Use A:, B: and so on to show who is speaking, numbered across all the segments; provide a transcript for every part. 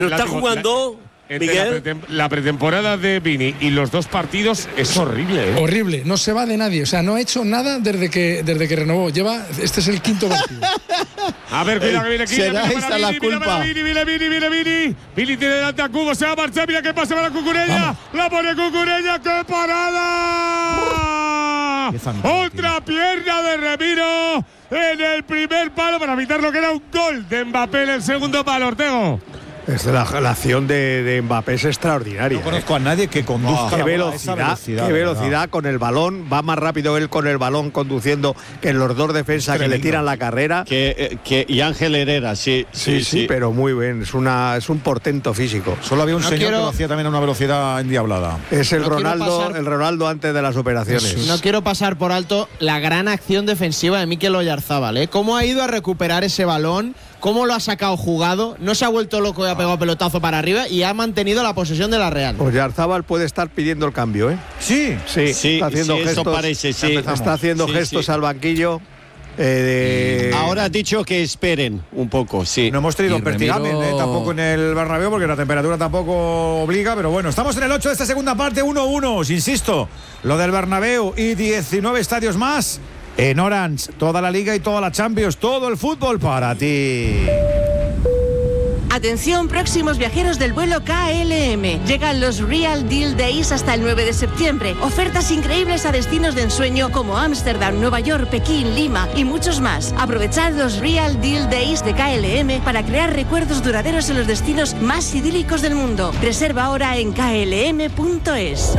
A: Pero está jugando, Miguel.
B: La pretemporada de Vini y los dos partidos es horrible, ¿eh?
C: Horrible, no se va de nadie. O sea, no ha hecho nada desde que renovó. Este es el quinto partido.
B: A ver, cuidado que viene aquí.
D: Será esta la culpa.
B: Vini. Vini tiene delante a Cubo, se va a marchar. Mira qué pasa para Cucurella.
C: Vamos.
B: La pone Cucurella. ¡Qué parada! Otra pierna de Remiro en el primer palo para evitar lo que era un gol de Mbappé en el segundo palo, Ortego.
E: La acción de Mbappé es extraordinaria.
D: No conozco a nadie que conduzca
E: qué velocidad con el balón. Va más rápido él con el balón conduciendo que los dos defensas que le tiran la carrera.
A: Y Ángel Herrera, sí,
E: pero muy bien. Es un portento físico.
D: Solo había un señor que lo hacía también a una velocidad endiablada.
E: Es el Ronaldo antes de las operaciones.
F: No quiero pasar por alto la gran acción defensiva de Mikel Oyarzabal, ¿eh? Cómo ha ido a recuperar ese balón, cómo lo ha sacado jugado, no se ha vuelto loco y ha pegado pelotazo para arriba y ha mantenido la posesión de la Real.
E: Oyarzabal puede estar pidiendo el cambio, ¿eh?
D: Sí.
E: Está haciendo gestos.
A: Eso parece, sí.
E: Está haciendo gestos al banquillo.
A: Ahora ha dicho que esperen un poco, sí.
D: No hemos tenido Pertigamen tampoco en el Bernabéu porque la temperatura tampoco obliga, pero bueno, estamos en el 8 de esta segunda parte, 1-1, insisto, lo del Bernabéu y 19 estadios más en Orange, toda la Liga y toda la Champions, todo el fútbol para ti.
G: Atención, próximos viajeros del vuelo KLM. Llegan los Real Deal Days hasta el 9 de septiembre. Ofertas increíbles a destinos de ensueño como Ámsterdam, Nueva York, Pekín, Lima y muchos más. Aprovechad los Real Deal Days de KLM para crear recuerdos duraderos en los destinos más idílicos del mundo. Reserva ahora en klm.es.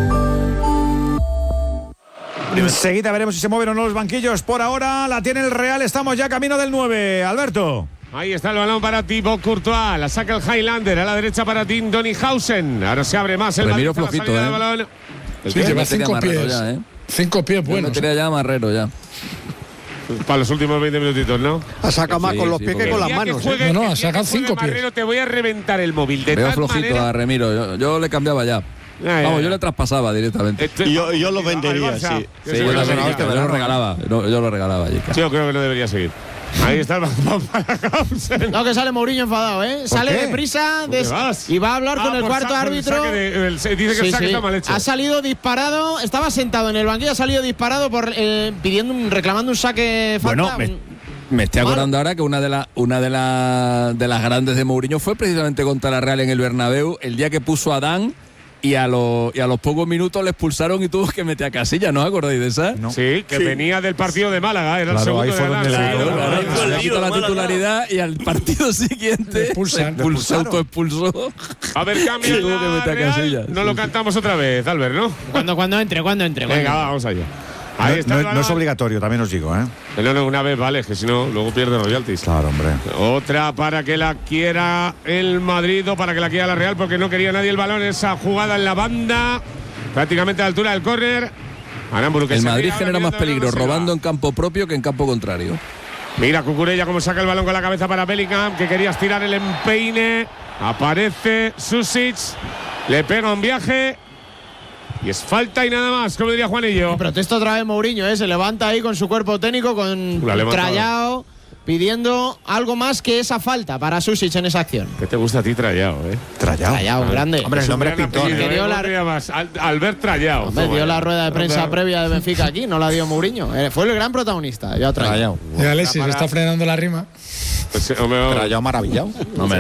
D: Enseguida veremos si se mueven o no los banquillos. Por ahora la tiene el Real, estamos ya camino del 9. Alberto.
B: Ahí está el balón para Thibaut Courtois. La saca el Highlander. A la derecha para Tim Donnyhausen. Ahora se abre más el
H: Remiro flojito,
B: balón.
C: Sí, lleva 5 pies.
H: Ya,
C: 5 pies buenos.
H: Tenía ya Marrero ya.
B: Para los últimos 20 minutitos, ¿no?
E: Ha sacado más con los pies que con las manos.
C: No, ha sacado 5 pies.
B: Marrero, te voy a reventar el móvil. De
H: Veo
B: tal
H: flojito
B: manera...
H: a Remiro. Yo le cambiaba ya. Vamos, yo le traspasaba directamente.
A: Yo lo vendería, sí.
H: Yo lo regalaba. Yo lo regalaba allí.
B: Sí, yo creo que no debería seguir. Ahí está el balón para Hausen.
F: No, que sale Mourinho enfadado, ¿eh? Sale deprisa y va a hablar con el cuarto árbitro.
B: Dice que el saque está mal hecho.
F: Ha salido disparado, estaba sentado en el banquillo, ha salido disparado por reclamando un saque falta.
H: Bueno, me estoy acordando ahora que una de las grandes de Mourinho fue precisamente contra la Real en el Bernabéu, el día que puso a Dan. Y a los pocos minutos le expulsaron y tuvo que meter a Casillas, ¿no os acordáis de esa?
B: No. Sí, que venía del partido de Málaga, era el segundo
D: ahí fue
B: de
H: Málaga. Le quitó la titularidad y al partido siguiente se autoexpulsó.
B: A ver, cambio
H: y tuvo que meter a Casillas.
B: No lo cantamos otra vez, Albert, ¿no?
F: Cuando entre.
B: Venga, vamos allá. Ahí está
D: no es obligatorio, también os digo, ¿eh?
B: No, una vez vale, que si no, luego pierde royalties.
D: Claro, hombre.
B: Otra para que la quiera el Madrid o para que la quiera la Real, porque no quería nadie el balón. Esa jugada en la banda, prácticamente a la altura del córner.
H: El Madrid genera más peligro robando en campo propio que en campo contrario.
B: Mira Cucurella cómo saca el balón con la cabeza para Bellingham, que quería estirar el empeine. Aparece Susic, le pega un viaje. Y es falta y nada más, como diría Juanillo.
F: Protesta otra vez Mourinho, se levanta ahí con su cuerpo técnico, con Trayao, pidiendo algo más que esa falta para Susic en esa acción.
B: ¿Qué te gusta a ti Trayao,
F: Trayao, grande.
D: Hombre, el nombre es pintor.
B: Albert Trayao.
F: Hombre, dio la rueda de prensa previa de Benfica aquí, no la dio Mourinho. Fue el gran protagonista, ya Trayao.
C: Y Alexis está frenando la rima.
D: Trayao maravillado.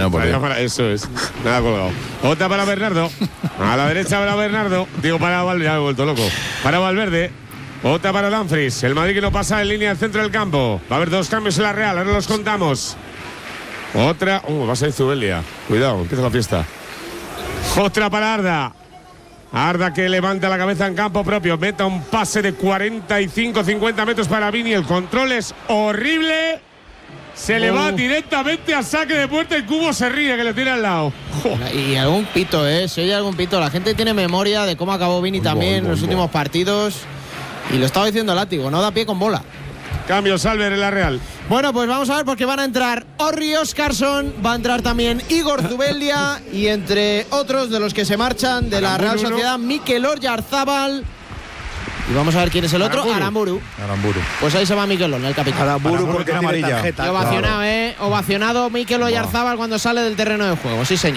B: Eso es. Nada colgado. Otra para Bernardo. A la derecha para Bernardo. Digo para Valverde. Ya me he vuelto loco. Para Valverde. Otra para Dumfries. El Madrid que no pasa en línea al centro del campo. Va a haber 2 cambios en la Real. Ahora los contamos. Otra. Va a ser Zubelia. Cuidado, empieza la fiesta. Otra para Arda. Arda que levanta la cabeza en campo propio. Meta un pase de 45-50 metros para Vini. El control es horrible. Se le va directamente a saque de puerta y Cubo se ríe que le tiene al lado.
F: Y algún pito, se oye algún pito. La gente tiene memoria de cómo acabó Vini también en los últimos partidos. Y lo estaba diciendo Látigo, no da pie con bola.
B: Cambio Salver en la Real.
F: Bueno, pues vamos a ver porque van a entrar Orri Oscarsson, va a entrar también Igor Zubeldia y entre otros de los que se marchan de la Real Sociedad, Mikel Oyarzabal. Y vamos a ver quién es el otro, Aramburu. Pues ahí se va Mikel Oyarzabal, el capitán.
E: Aramburu porque tiene
D: amarilla.
E: tarjeta.
F: Ovacionado, ovacionado Mikel Oyarzabal cuando sale del terreno de juego, sí señor.